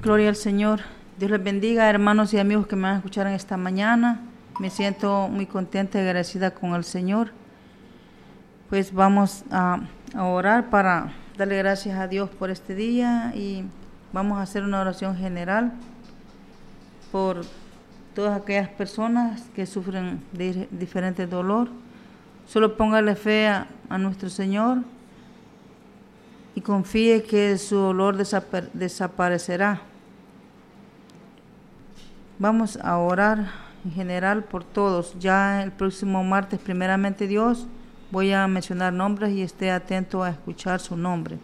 Gloria al Señor. Dios les bendiga, hermanos y amigos que me van a escuchar en esta mañana. Me siento muy contenta y agradecida con el Señor. Pues vamos a orar para darle gracias a Dios por este día y vamos a hacer una oración general por todas aquellas personas que sufren de diferente dolor. Solo póngale fe a nuestro Señor y confíe que su dolor desaparecerá. Vamos a orar en general por todos. Ya el próximo martes, primeramente Dios, voy a mencionar nombres y esté atento a escuchar su nombre.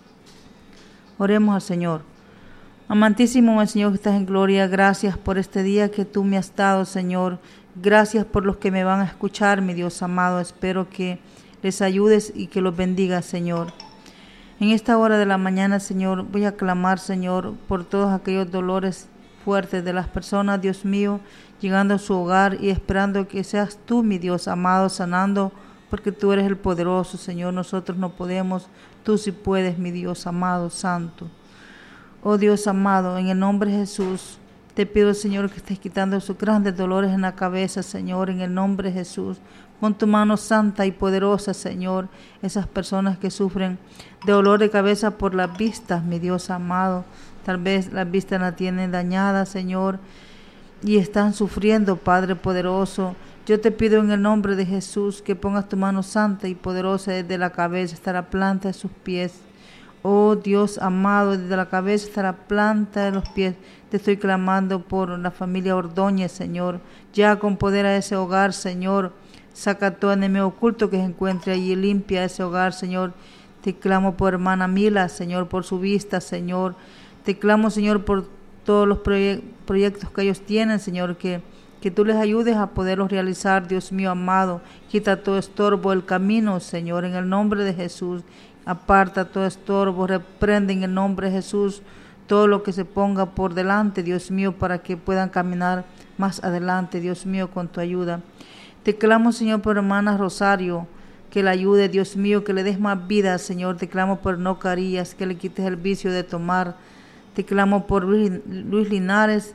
Oremos al Señor. Amantísimo el Señor que estás en gloria, gracias por este día que tú me has dado, Señor. Gracias por los que me van a escuchar, mi Dios amado. Espero que les ayudes y que los bendigas, Señor. En esta hora de la mañana, Señor, voy a clamar, Señor, por todos aquellos dolores fuertes de las personas, Dios mío, llegando a su hogar y esperando que seas tú, mi Dios amado, sanando, porque tú eres el poderoso, Señor. Nosotros no podemos, tú sí puedes, mi Dios amado, santo. Oh Dios amado, en el nombre de Jesús, te pido, Señor, que estés quitando sus grandes dolores en la cabeza, Señor, en el nombre de Jesús. Pon tu mano santa y poderosa, Señor, esas personas que sufren de dolor de cabeza por las vistas, mi Dios amado. Tal vez las vistas la tienen dañada, Señor, y están sufriendo, Padre poderoso. Yo te pido en el nombre de Jesús que pongas tu mano santa y poderosa desde la cabeza hasta la planta de sus pies. Oh Dios amado, desde la cabeza hasta la planta de los pies, te estoy clamando por la familia Ordóñez, Señor. Ya con poder a ese hogar, Señor. Saca todo enemigo oculto que se encuentre allí, limpia ese hogar, Señor. Te clamo por hermana Mila, Señor, por su vista, Señor. Te clamo, Señor, por todos los proyectos que ellos tienen, Señor, que tú les ayudes a poderlos realizar, Dios mío amado. Quita todo estorbo del camino, Señor, en el nombre de Jesús. Aparta todo estorbo, reprende en el nombre de Jesús todo lo que se ponga por delante, Dios mío, para que puedan caminar más adelante, Dios mío, con tu ayuda. Te clamo, Señor, por hermana Rosario, que la ayude, Dios mío, que le des más vida, Señor. Te clamo por No Carías, que le quites el vicio de tomar. Te clamo por Luis Linares,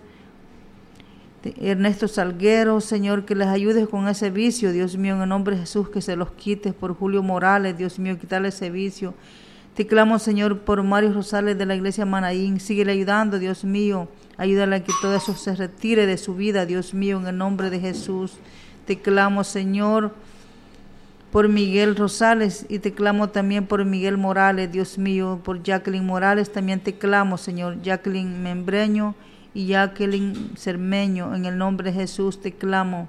Ernesto Salguero, Señor, que les ayudes con ese vicio, Dios mío, en el nombre de Jesús, que se los quites. Por Julio Morales, Dios mío, quitarle ese vicio. Te clamo, Señor, por Mario Rosales de la iglesia Manaín. Síguele ayudando, Dios mío. Ayúdale a que todo eso se retire de su vida, Dios mío, en el nombre de Jesús. Te clamo, Señor, por Miguel Rosales, y te clamo también por Miguel Morales, Dios mío. Por Jacqueline Morales también te clamo, Señor. Jacqueline Membreño y Jacqueline Cermeño, en el nombre de Jesús te clamo.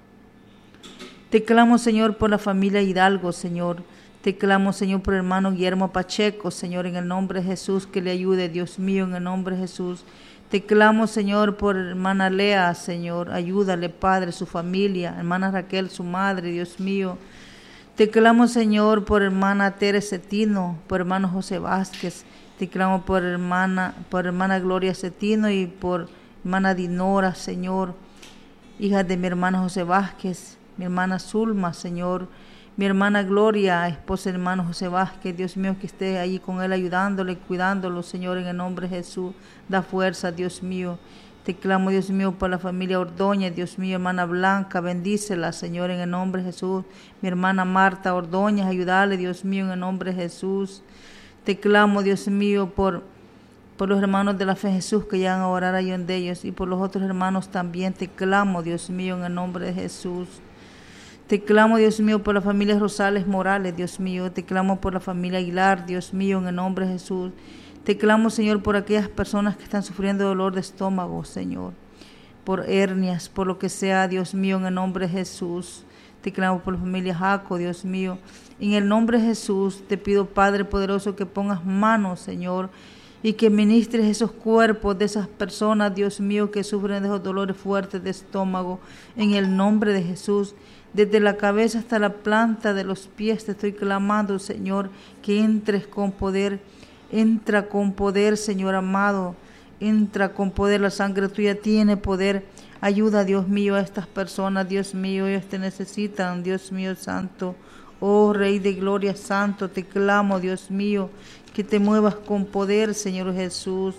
Te clamo, Señor, por la familia Hidalgo, Señor. Te clamo, Señor, por el hermano Guillermo Pacheco, Señor, en el nombre de Jesús, que le ayude, Dios mío, en el nombre de Jesús. Te clamo, Señor, por hermana Lea, Señor. Ayúdale, Padre, su familia. Hermana Raquel, su madre, Dios mío. Te clamo, Señor, por hermana Tere Cetino, por hermano José Vázquez. Te clamo por hermana Gloria Cetino y por hermana Dinora, Señor. Hija de mi hermana José Vázquez, mi hermana Zulma, Señor. Mi hermana Gloria, esposa del hermano José Vázquez. Dios mío, que esté allí con él, ayudándole, cuidándolo, Señor, en el nombre de Jesús. Da fuerza, Dios mío. Te clamo, Dios mío, por la familia Ordóñez, Dios mío, hermana Blanca, bendícela, Señor, en el nombre de Jesús. Mi hermana Marta Ordóñez, ayúdale, Dios mío, en el nombre de Jesús. Te clamo, Dios mío, por los hermanos de la fe de Jesús que llegan a orar allí de ellos, y por los otros hermanos también. Te clamo, Dios mío, en el nombre de Jesús. Te clamo, Dios mío, por la familia Rosales Morales, Dios mío. Te clamo por la familia Aguilar, Dios mío, en el nombre de Jesús. Te clamo, Señor, por aquellas personas que están sufriendo dolor de estómago, Señor. Por hernias, por lo que sea, Dios mío, en el nombre de Jesús. Te clamo por la familia Jaco, Dios mío. En el nombre de Jesús te pido, Padre poderoso, que pongas manos, Señor, y que ministres esos cuerpos de esas personas, Dios mío, que sufren de esos dolores fuertes de estómago. En el nombre de Jesús, desde la cabeza hasta la planta de los pies, te estoy clamando, Señor, que entres con poder. Entra con poder, Señor amado. Entra con poder, la sangre tuya tiene poder. Ayuda, Dios mío, a estas personas, Dios mío, ellos te necesitan, Dios mío santo. Oh Rey de Gloria Santo, te clamo, Dios mío, que te muevas con poder, Señor Jesús.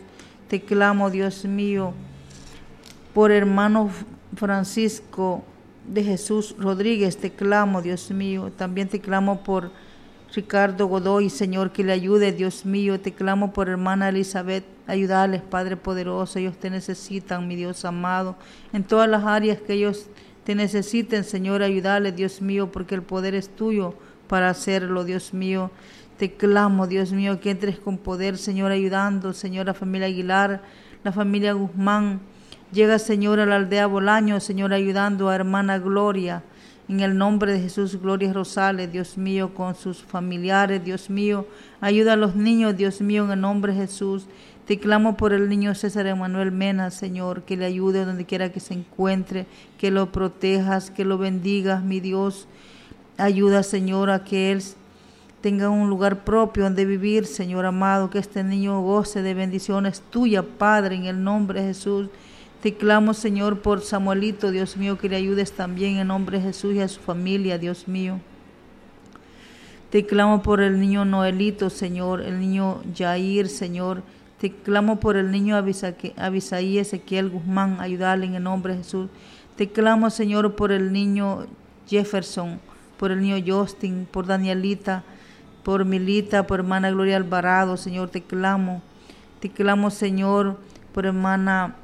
Te clamo, Dios mío, por hermano Francisco de Jesús Rodríguez. Te clamo, Dios mío. También te clamo por Ricardo Godoy, Señor, que le ayude, Dios mío. Te clamo por hermana Elizabeth. Ayudarles, Padre poderoso. Ellos te necesitan, mi Dios amado, en todas las áreas que ellos te necesiten, Señor. Ayudarles, Dios mío, porque el poder es tuyo para hacerlo, Dios mío. Te clamo, Dios mío, que entres con poder, Señor, ayudando, Señor, a familia Aguilar, la familia Guzmán. Llega, Señor, a la aldea Bolaño, Señor, ayudando a hermana Gloria. En el nombre de Jesús, Gloria Rosales, Dios mío, con sus familiares, Dios mío. Ayuda a los niños, Dios mío, en el nombre de Jesús. Te clamo por el niño César Emanuel Mena, Señor, que le ayude donde quiera que se encuentre, que lo protejas, que lo bendigas, mi Dios. Ayuda, Señor, a que él tenga un lugar propio donde vivir, Señor amado, que este niño goce de bendiciones tuyas, Padre, en el nombre de Jesús. Te clamo, Señor, por Samuelito, Dios mío, que le ayudes también en nombre de Jesús y a su familia, Dios mío. Te clamo por el niño Noelito, Señor, el niño Jair, Señor. Te clamo por el niño Abisaí Ezequiel Guzmán, ayudarle en el nombre de Jesús. Te clamo, Señor, por el niño Jefferson, por el niño Justin, por Danielita, por Milita, por hermana Gloria Alvarado, Señor. Te clamo, Señor, por hermana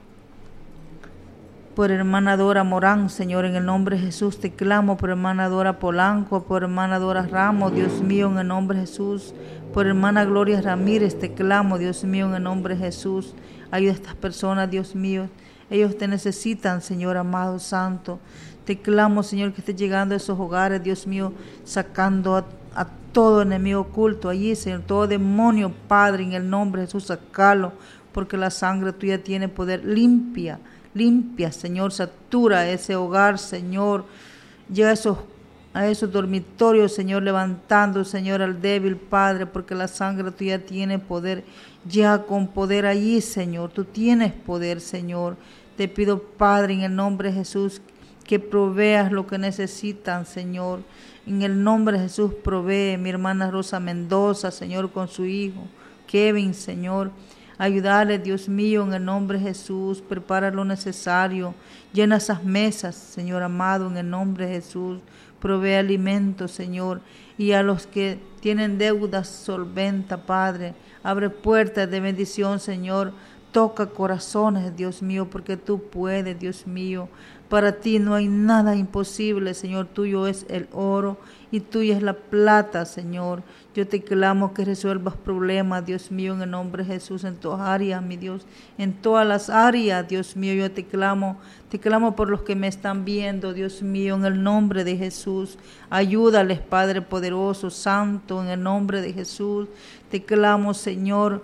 Dora Morán, Señor, en el nombre de Jesús. Te clamo por hermana Dora Polanco, por hermana Dora Ramos, Dios mío, en el nombre de Jesús. Por hermana Gloria Ramírez, te clamo, Dios mío, en el nombre de Jesús. Ayuda a estas personas, Dios mío. Ellos te necesitan, Señor amado santo. Te clamo, Señor, que estés llegando a esos hogares, Dios mío, sacando a todo enemigo oculto allí, Señor, todo demonio, Padre, en el nombre de Jesús, sacalo, porque la sangre tuya tiene poder. Limpia, Señor, satura ese hogar, Señor. Llega a esos dormitorios, Señor, levantando, Señor, al débil, Padre, porque la sangre tuya tiene poder. Ya con poder allí, Señor, tú tienes poder, Señor. Te pido, Padre, en el nombre de Jesús, que proveas lo que necesitan, Señor. En el nombre de Jesús, provee mi hermana Rosa Mendoza, Señor, con su hijo Kevin, Señor. Ayudarle, Dios mío, en el nombre de Jesús. Prepara lo necesario. Llena esas mesas, Señor amado, en el nombre de Jesús. Provee alimentos, Señor. Y a los que tienen deudas, solventa, Padre. Abre puertas de bendición, Señor. Toca corazones, Dios mío, porque tú puedes, Dios mío. Para ti no hay nada imposible, Señor. Tuyo es el oro y tuya es la plata, Señor. Yo te clamo que resuelvas problemas, Dios mío, en el nombre de Jesús, en todas áreas, mi Dios. En todas las áreas, Dios mío, yo te clamo por los que me están viendo, Dios mío, en el nombre de Jesús. Ayúdales, Padre poderoso, santo, en el nombre de Jesús. Te clamo, Señor,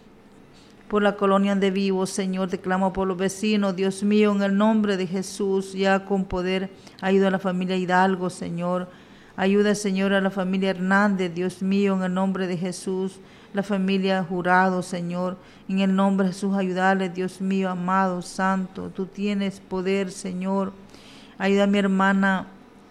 por la colonia donde vivo, Señor. Te clamo por los vecinos, Dios mío, en el nombre de Jesús, ya con poder. Ayuda a la familia Hidalgo, Señor. Ayuda, Señor, a la familia Hernández, Dios mío, en el nombre de Jesús. La familia Jurado, Señor, en el nombre de Jesús, ayudarles, Dios mío, amado, santo. Tú tienes poder, Señor. Ayuda a mi hermana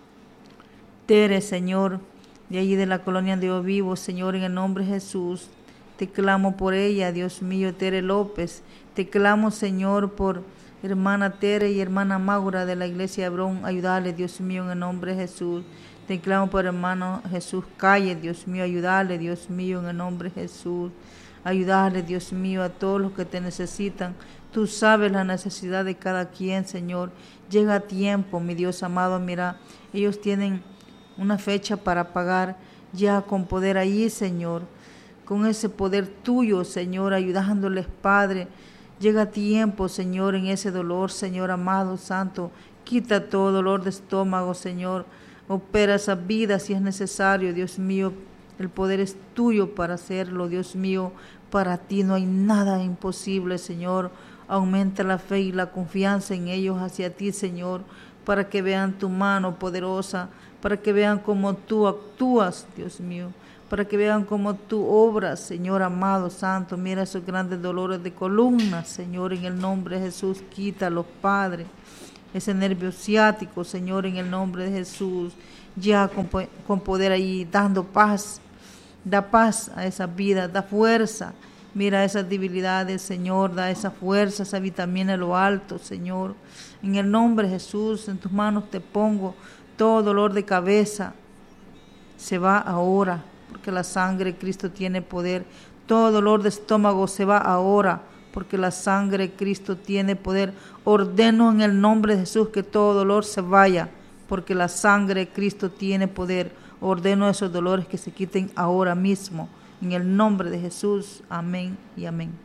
Tere, Señor, de allí de la colonia donde yo vivo, Señor, en el nombre de Jesús. Te clamo por ella, Dios mío, Tere López. Te clamo, Señor, por hermana Tere y hermana Maura de la iglesia de Hebrón. Ayudarle, Dios mío, en el nombre de Jesús. Te clamo por hermano Jesús Calle, Dios mío. Ayudarle, Dios mío, en el nombre de Jesús. Ayudarle, Dios mío, a todos los que te necesitan. Tú sabes la necesidad de cada quien, Señor. Llega a tiempo, mi Dios amado. Mira, ellos tienen una fecha para pagar ya con poder allí, Señor. Con ese poder tuyo, Señor, ayudándoles, Padre. Llega tiempo, Señor, en ese dolor, Señor amado, santo. Quita todo dolor de estómago, Señor. Opera esas vidas si es necesario, Dios mío. El poder es tuyo para hacerlo, Dios mío. Para ti no hay nada imposible, Señor. Aumenta la fe y la confianza en ellos hacia ti, Señor, para que vean tu mano poderosa, para que vean cómo tú actúas, Dios mío. Para que vean cómo tú obras, Señor amado, santo. Mira esos grandes dolores de columna, Señor, en el nombre de Jesús. Quítalos, Padre. Ese nervio ciático, Señor, en el nombre de Jesús. Ya con poder ahí, dando paz. Da paz a esa vida, da fuerza. Mira esas debilidades, Señor, da esa fuerza, esa vitamina en lo alto, Señor. En el nombre de Jesús, en tus manos te pongo todo dolor de cabeza. Se va ahora, porque la sangre de Cristo tiene poder. Todo dolor de estómago se va ahora, porque la sangre de Cristo tiene poder. Ordeno en el nombre de Jesús que todo dolor se vaya, porque la sangre de Cristo tiene poder. Ordeno esos dolores que se quiten ahora mismo. En el nombre de Jesús. Amén y amén.